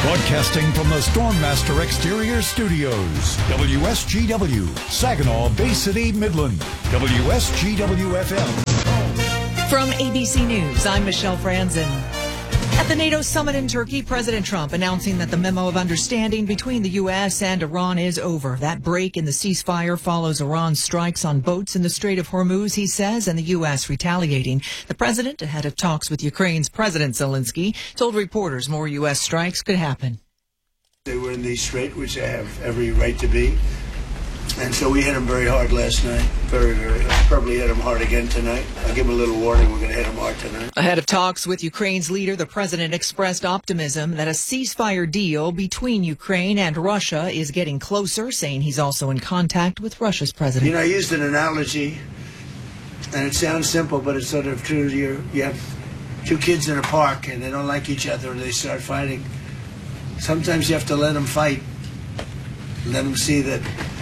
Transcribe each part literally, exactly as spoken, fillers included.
Broadcasting from the Stormmaster Exterior Studios, W S G W, Saginaw, Bay City, Midland, W S G W F M. From A B C News, I'm Michelle Franzen. At the NATO summit in Turkey, President Trump announcing that the memo of understanding between the U S and Iran is over. That break in the ceasefire follows Iran's strikes on boats in the Strait of Hormuz, he says, and the U S retaliating. The president, ahead of talks with Ukraine's President Zelensky, told reporters more U S strikes could happen. They were in the strait, which they have every right to be. And so we hit them very hard last night. Very, very hard. Probably hit them hard again tonight. I'll give them a little warning. We're going to hit them hard tonight. Ahead of talks with Ukraine's leader, the president expressed optimism that a ceasefire deal between Ukraine and Russia is getting closer, saying he's also in contact with Russia's president. You know, I used an analogy, and it sounds simple, but it's sort of true. You you have two kids in a park, and they don't like each other, and they start fighting. Sometimes you have to let them fight. Let them see that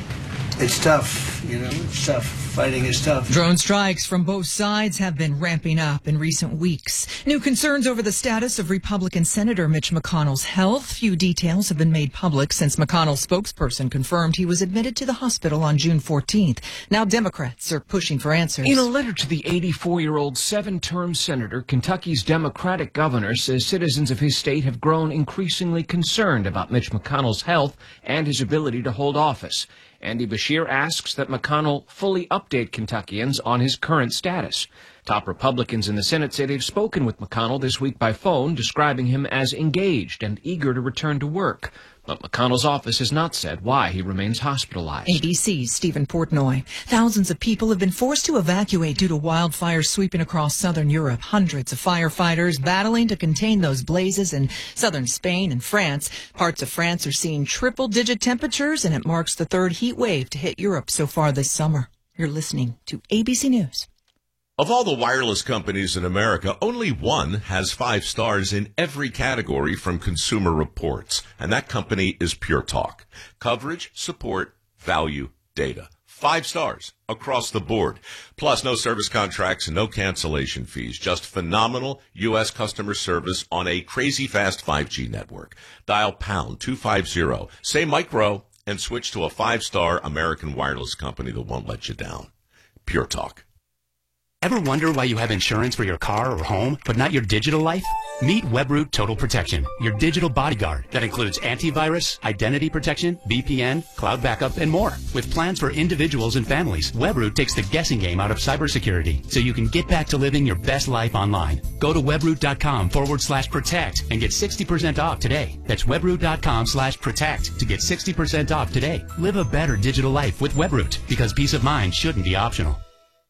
it's tough, you know, it's tough. Fighting is tough. Drone strikes from both sides have been ramping up in recent weeks. New concerns over the status of Republican Senator Mitch McConnell's health. Few details have been made public since McConnell's spokesperson confirmed he was admitted to the hospital on June fourteenth. Now Democrats are pushing for answers. In a letter to the eighty-four-year-old seven-term senator, Kentucky's Democratic governor says citizens of his state have grown increasingly concerned about Mitch McConnell's health and his ability to hold office. Andy Beshear asks that McConnell fully update Kentuckians on his current status. Top Republicans in the Senate say they've spoken with McConnell this week by phone, describing him as engaged and eager to return to work. But McConnell's office has not said why he remains hospitalized. A B C's Stephen Portnoy. Thousands of people have been forced to evacuate due to wildfires sweeping across southern Europe. Hundreds of firefighters battling to contain those blazes in southern Spain and France. Parts of France are seeing triple-digit temperatures, and it marks the third heat wave to hit Europe so far this summer. You're listening to A B C News. Of all the wireless companies in America, only one has five stars in every category from Consumer Reports, and that company is Pure Talk. Coverage, support, value, data. Five stars across the board. Plus, no service contracts and no cancellation fees. Just phenomenal U S customer service on a crazy fast five G network. Dial pound two fifty, say micro, and switch to a five-star American wireless company that won't let you down. Pure Talk. Ever wonder why you have insurance for your car or home, but not your digital life? Meet Webroot Total Protection, your digital bodyguard that includes antivirus, identity protection, V P N, cloud backup, and more. With plans for individuals and families, Webroot takes the guessing game out of cybersecurity so you can get back to living your best life online. Go to webroot.com forward slash protect and get sixty percent off today. That's webroot.com slash protect to get sixty percent off today. Live a better digital life with Webroot, because peace of mind shouldn't be optional.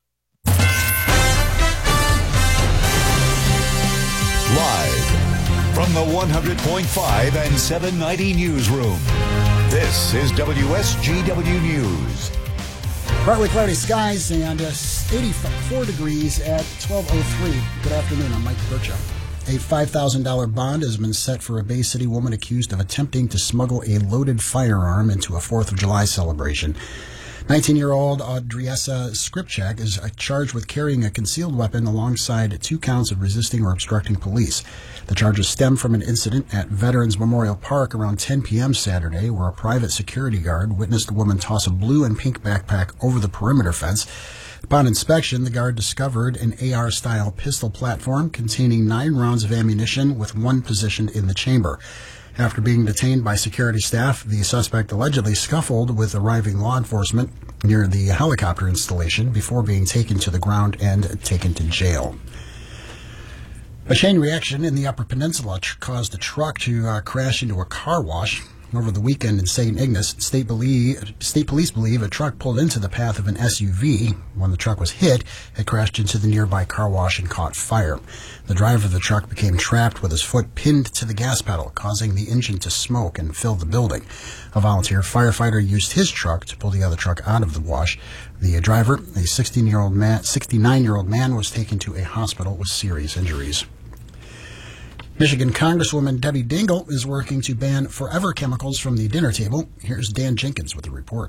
Live from the one hundred point five and seven ninety newsroom, this is W S G W News. Partly cloudy skies and uh, eighty-four degrees at twelve oh three. Good afternoon, I'm Mike Birchow. A five thousand dollars bond has been set for a Bay City woman accused of attempting to smuggle a loaded firearm into a fourth of July celebration. nineteen-year-old Audriessa Skripchak is charged with carrying a concealed weapon alongside two counts of resisting or obstructing police. The charges stem from an incident at Veterans Memorial Park around ten p.m. Saturday, where a private security guard witnessed a woman toss a blue and pink backpack over the perimeter fence. Upon inspection, the guard discovered an A R-style pistol platform containing nine rounds of ammunition with one positioned in the chamber. After being detained by security staff, the suspect allegedly scuffled with arriving law enforcement near the helicopter installation before being taken to the ground and taken to jail. A chain reaction in the Upper Peninsula tr- caused a truck to uh, crash into a car wash. Over the weekend in Saint Ignace, state, believe, state police believe a truck pulled into the path of an S U V. When the truck was hit, it crashed into the nearby car wash and caught fire. The driver of the truck became trapped with his foot pinned to the gas pedal, causing the engine to smoke and fill the building. A volunteer firefighter used his truck to pull the other truck out of the wash. The driver, a sixteen-year-old man, sixty-nine-year-old man, was taken to a hospital with serious injuries. Michigan Congresswoman Debbie Dingell is working to ban forever chemicals from the dinner table. Here's Dan Jenkins with the report.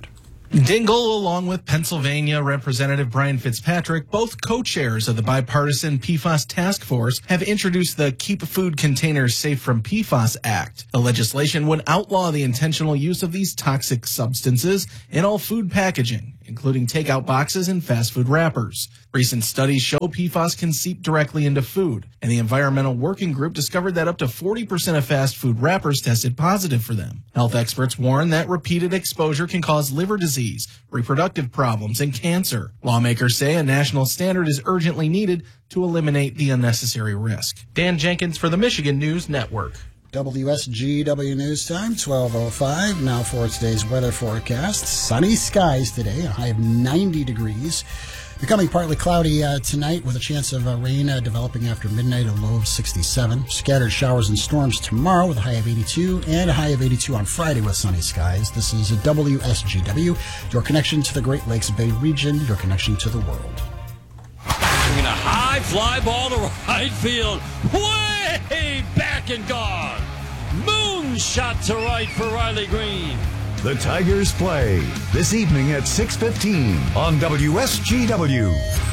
Dingell, along with Pennsylvania Representative Brian Fitzpatrick, both co-chairs of the bipartisan P FAS task force, have introduced the Keep Food Containers Safe from P FAS Act. The legislation would outlaw the intentional use of these toxic substances in all food packaging, including takeout boxes and fast food wrappers. Recent studies show P FAS can seep directly into food, and the Environmental Working Group discovered that up to forty percent of fast food wrappers tested positive for them. Health experts warn that repeated exposure can cause liver disease, reproductive problems, and cancer. Lawmakers say a national standard is urgently needed to eliminate the unnecessary risk. Dan Jenkins for the Michigan News Network. W S G W News Time, twelve oh five. Now for today's weather forecast. Sunny skies today, a high of ninety degrees. Becoming partly cloudy uh, tonight with a chance of uh, rain uh, developing after midnight, a low of sixty-seven. Scattered showers and storms tomorrow with a high of eighty-two and a high of eighty-two on Friday with sunny skies. This is a W S G W, your connection to the Great Lakes Bay region, your connection to the world. Swinging a high fly ball to right field. Way back and gone. Moonshot to right for Riley Green. The Tigers play this evening at six fifteen on W S G W.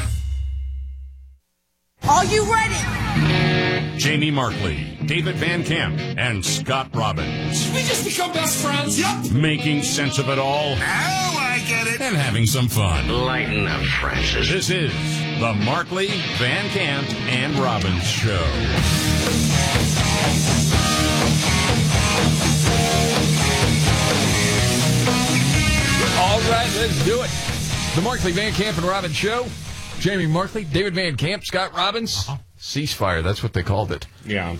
Are you ready? Jamie Markley, David Van Camp, and Scott Robbins. We just become best friends. Yep. Making sense of it all. Oh, I get it. And having some fun. Lighten up, Francis. This is the Markley, Van Camp, and Robbins Show. All right, let's do it. The Markley, Van Camp, and Robbins Show. Jamie Markley, David Van Camp, Scott Robbins. Uh-huh. Ceasefire, that's what they called it. Yeah.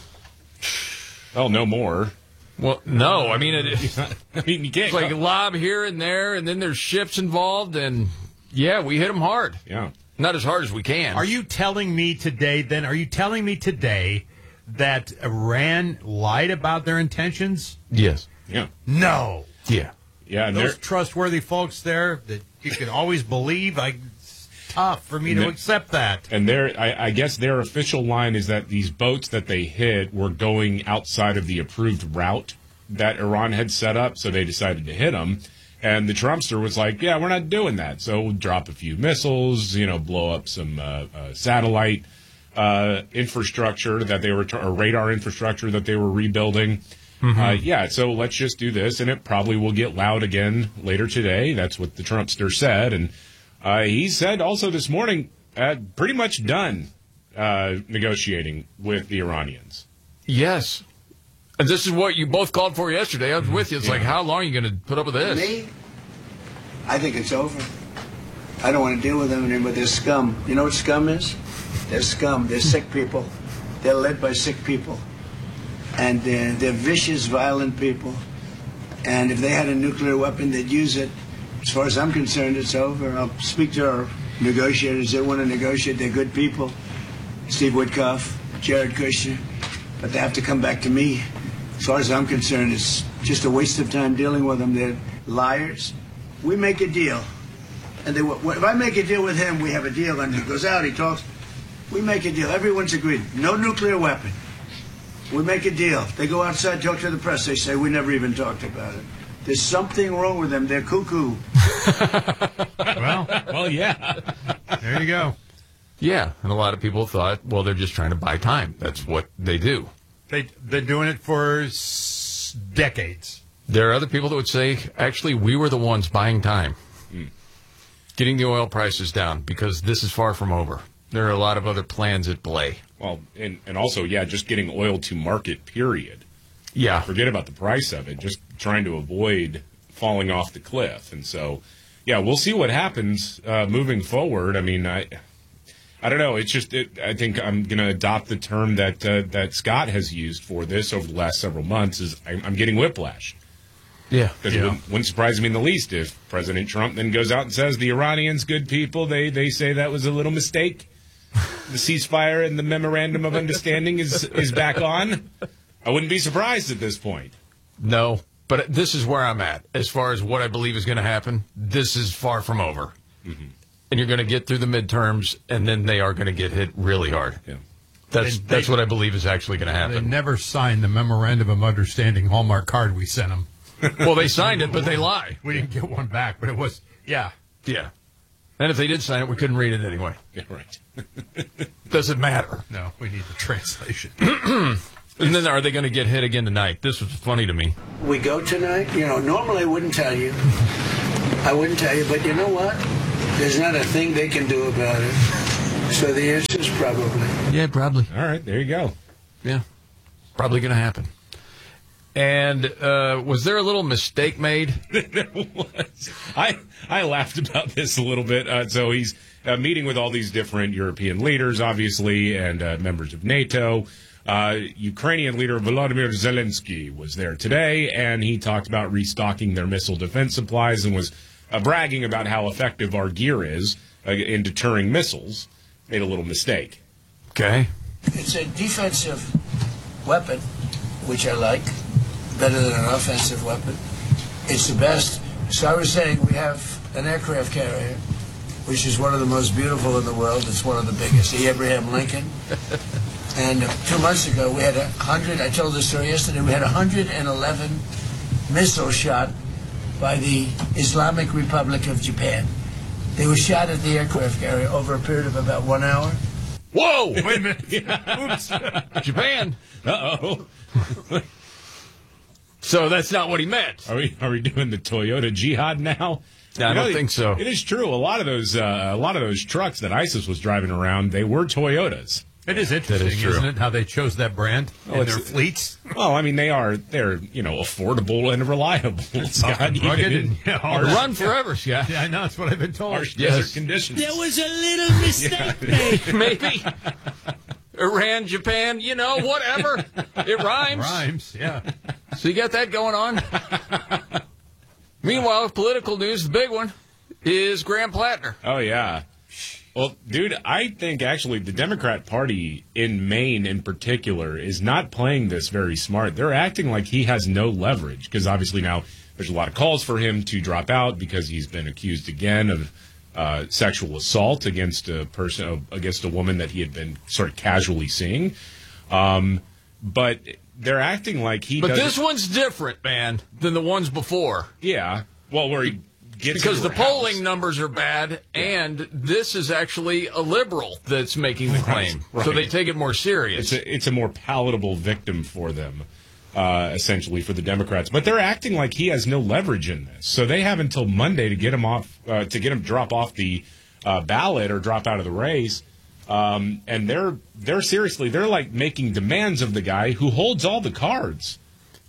Oh, no more. Well, no, I mean, it, I mean, you can't. It's like lob here and there, and then there's ships involved, and yeah, we hit them hard. Yeah. Not as hard as we can. Are you telling me today, then, are you telling me today that Iran lied about their intentions? Yes. Yeah. No. Yeah. Yeah, and those trustworthy folks there that you can always believe. I, it's tough for me to accept that. And their, I, I guess, their official line is that these boats that they hit were going outside of the approved route that Iran had set up, so they decided to hit them. And the Trumpster was like, "Yeah, we're not doing that. So we'll drop a few missiles, you know, blow up some uh, uh, satellite uh, infrastructure that they were, t- or radar infrastructure that they were rebuilding." Mm-hmm. Uh, yeah, so let's just do this, and it probably will get loud again later today. That's what the Trumpster said. And uh, he said also this morning, uh, pretty much done uh, negotiating with the Iranians. Yes. And this is what you both called for yesterday. I was with you. It's yeah. like, how long are you going to put up with this? Me? I think it's over. I don't want to deal with them anymore. They're scum. You know what scum is? They're scum. They're sick people. They're led by sick people. And they're, they're vicious, violent people. And if they had a nuclear weapon, they'd use it. As far as I'm concerned, it's over. I'll speak to our negotiators. They want to negotiate. They're good people. Steve Witkoff, Jared Kushner. But they have to come back to me. As far as I'm concerned, it's just a waste of time dealing with them. They're liars. We make a deal. And they, if I make a deal with him, we have a deal. And he goes out, he talks. We make a deal. Everyone's agreed. No nuclear weapon. We make a deal. They go outside, talk to the press. They say, we never even talked about it. There's something wrong with them. They're cuckoo. well, well, yeah. There you go. Yeah, and a lot of people thought, well, they're just trying to buy time. That's what they do. They've been doing it for s- decades. There are other people that would say, actually, we were the ones buying time. Mm. Getting the oil prices down, because this is far from over. There are a lot of other plans at play. Well, and, and also, yeah, just getting oil to market, period. Yeah. Forget about the price of it, just trying to avoid falling off the cliff. And so, yeah, we'll see what happens uh, moving forward. I mean, I I don't know. It's just, it, I think I'm going to adopt the term that uh, that Scott has used for this over the last several months is I'm, I'm getting whiplash. Yeah. Because yeah. it wouldn't, wouldn't surprise me in the least if President Trump then goes out and says the Iranians, good people, they, they say that was a little mistake. The ceasefire and the memorandum of understanding is, is back on. I wouldn't be surprised at this point. No, but this is where I'm at. As far as what I believe is going to happen, this is far from over. Mm-hmm. And you're going to get through the midterms, and then they are going to get hit really hard. Yeah. That's they, that's what I believe is actually going to happen. They never signed the memorandum of understanding Hallmark card we sent them. Well, they signed it, but they lie. We didn't get one back, but it was Yeah. Yeah. And if they did sign it, we couldn't read it anyway. Yeah, right. Doesn't matter. No, we need the translation. And then are they going to get hit again tonight? This was funny to me. We go tonight? You know, normally I wouldn't tell you. I wouldn't tell you, but you know what? There's not a thing they can do about it. So the answer is probably. Yeah, probably. All right, there you go. Yeah, probably going to happen. And uh, was there a little mistake made? There was. I I laughed about this a little bit. Uh, so he's uh, meeting with all these different European leaders, obviously, and uh, members of NATO. Uh, Ukrainian leader Volodymyr Zelensky was there today, and he talked about restocking their missile defense supplies and was uh, bragging about how effective our gear is uh, in deterring missiles. Made a little mistake. Okay. It's a defensive weapon, which I like, better than an offensive weapon. It's the best. So I was saying we have an aircraft carrier, which is one of the most beautiful in the world. It's one of the biggest, the Abraham Lincoln. And uh, two months ago, we had a hundred, I told this story yesterday, we had one hundred eleven missiles shot by the Islamic Republic of Japan. They were shot at the aircraft carrier over a period of about one hour. Whoa! Wait a minute. Oops. Japan. Uh-oh. So that's not what he meant. Are we are we doing the Toyota jihad now? No, I You don't know, think so. It is true. A lot of those uh, a lot of those trucks that ISIS was driving around, they were Toyotas. It is interesting, is true. isn't it, how they chose that brand Oh, in their it's- fleets? Well, I mean, they are they're you know affordable and reliable. Scott, and even rugged in and, yeah, all harsh- that. Run forever, Scott. Yeah, I know. That's what I've been told. harsh Yes. desert conditions. There was a little mistake made. Maybe. Iran, Japan, you know, whatever. It rhymes. Rhymes, yeah. So you got that going on. Meanwhile, political news, the big one, is Graham Plattner. Oh yeah. Well, dude, I think actually the Democrat Party in Maine in particular is not playing this very smart. They're acting like he has no leverage because obviously now there's a lot of calls for him to drop out because he's been accused again of uh, sexual assault against a person, against a woman that he had been sort of casually seeing. Um, but they're acting like he But doesn't- this one's different, man, than the ones before. Yeah. Well, where he gets Because into the her house. polling numbers are bad, and this is actually a liberal that's making the claim. Right, So right. they take it more serious. It's a, it's a more palatable victim for them, uh, essentially, for the Democrats. But they're acting like he has no leverage in this. So they have until Monday to get him off, uh, to get him drop off the uh, ballot or drop out of the race. Um, and they're they're seriously, they're like making demands of the guy who holds all the cards.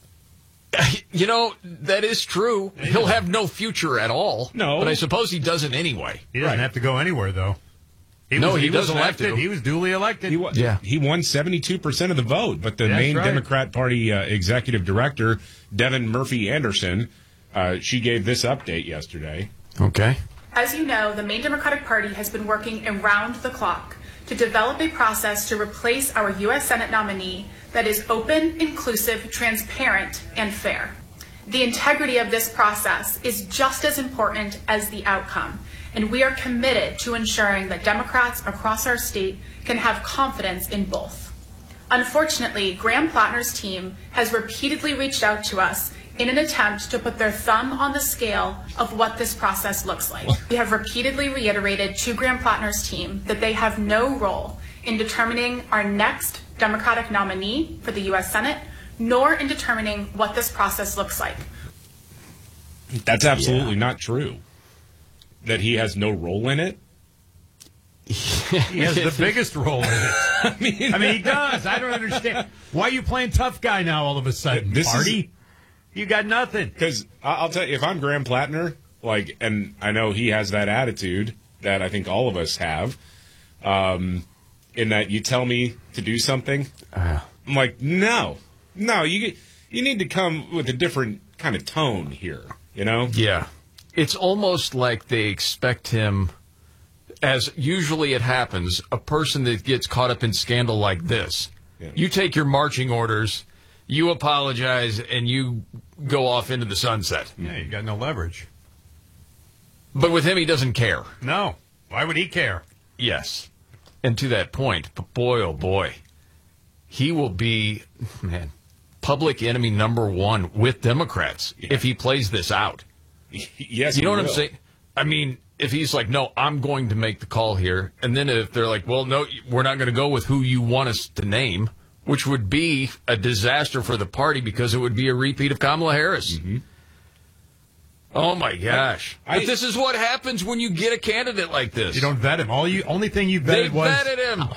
You know, that is true. He'll have no future at all. No. But I suppose he doesn't anyway. He doesn't Right. have to go anywhere, though. He No, was, he he was doesn't have elected. to. He was duly elected. He, wa- Yeah. he won seventy-two percent of the vote, but the That's main right. Democrat Party uh, executive director, Devin Murphy Anderson, uh, she gave this update yesterday. Okay. As you know, the Maine Democratic Party has been working around the clock to develop a process to replace our U S Senate nominee that is open, inclusive, transparent, and fair. The integrity of this process is just as important as the outcome, and we are committed to ensuring that Democrats across our state can have confidence in both. Unfortunately, Graham Plattner's team has repeatedly reached out to us in an attempt to put their thumb on the scale of what this process looks like. We have repeatedly reiterated to Graham Plattner's team that they have no role in determining our next Democratic nominee for the U S Senate, nor in determining what this process looks like. That's absolutely not true. That he has no role in it. He has the biggest role in it. I mean, I mean, he does. I don't understand. Why are you playing tough guy now all of a sudden, This is- Party? You got nothing. Because I'll tell you, if I'm Graham Plattner, like, and I know he has that attitude that I think all of us have, um, in that you tell me to do something, Uh, I'm like, no, no, you you need to come with a different kind of tone here, you know? Yeah. It's almost like they expect him, as usually it happens, a person that gets caught up in scandal like this. Yeah. You take your marching orders, you apologize, and you go off into the sunset. Yeah, you got no leverage. But with him, he doesn't care. No. Why would he care? Yes. And to that point, but boy, oh boy, he will be, man, public enemy number one with Democrats Yeah. if he plays this out. Yes, You know he what I'm will. saying? I mean, if he's like, no, I'm going to make the call here, and then if they're like, well, no, we're not going to go with who you want us to name, which would be a disaster for the party because it would be a repeat of Kamala Harris. Mm-hmm. Oh my gosh! I, but this is what happens when you get a candidate like this. You don't vet him. All you only thing you vetted they was vetted him.